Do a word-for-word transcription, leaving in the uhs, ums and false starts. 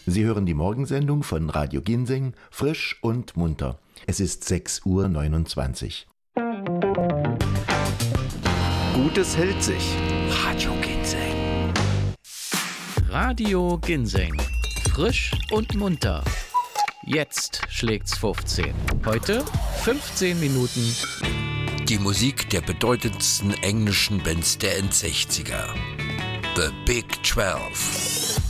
Sie hören die Morgensendung von Radio Ginseng, frisch und munter. Es ist sechs Uhr neunundzwanzig. Gutes hält sich. Radio Ginseng. Radio Ginseng. Frisch und munter. Jetzt schlägt's fünfzehn. Heute fünfzehn Minuten. Die Musik der bedeutendsten englischen Bands der Endsechziger. The Big Twelve.